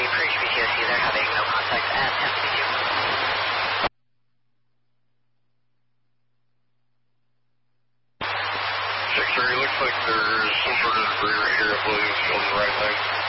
for HPTOC, they're having no contact at 1052. 6-3, looks like there's some sort of debris right here, I believe, on the right leg.